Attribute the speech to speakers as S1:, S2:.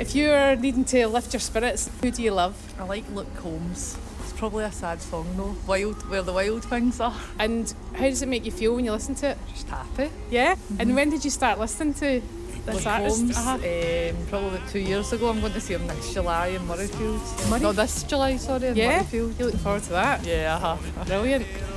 S1: If you're needing to lift your spirits, who do you love?
S2: I like Luke Combs. It's probably a sad song though. Wild, where the wild things are.
S1: And how does it make you feel when you listen to it?
S2: Just happy.
S1: Yeah? And when did you start listening to this
S2: Luke
S1: artist?
S2: Combs, probably about 2 years ago. I'm going to see him next July in Murrayfield.
S1: Murray-
S2: No, this July, sorry, in
S1: Yeah?
S2: Murrayfield.
S1: You looking forward to that?
S2: Yeah,
S1: Brilliant.